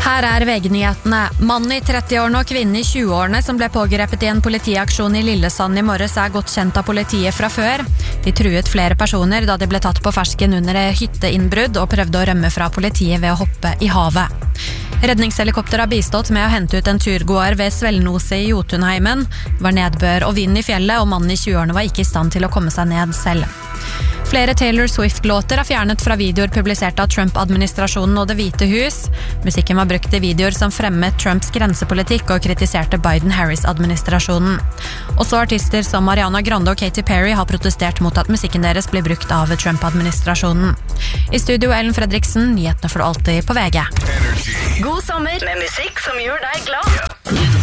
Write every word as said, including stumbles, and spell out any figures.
Her er V G-nyhetene. Mann i trettiårene og kvinne i tjueårene som ble pågrepet i en politiaksjon i Lillesand i morges er godt kjent av politiet fra før. De truet flere personer da de ble tatt på fersken under hytteinnbrudd og prøvde å rømme fra politiet ved å hoppe i havet. Redningshelikopter har bistått med å hente ut en turgåer ved Svelnose i Jotunheimen. Det var nedbør og vind i fjellet, og mannen i tjueårene var ikke i stand til å komme seg ned selv. Flere Taylor Swift-låter er fjernet fra videoer publisert av Trump-administrasjonen og Det hvite hus. Musikken var brukt i videoer som fremmet Trumps grensepolitikk og kritiserte Biden-Harris-administrasjonen. Også artister som Ariana Grande og Katy Perry har protestert mot at musikken deres blir brukt av Trump-administrasjonen. I studio Ellen Fredriksen, nyhetene får du alltid på V G. God sommer med musikk som gjør deg glad.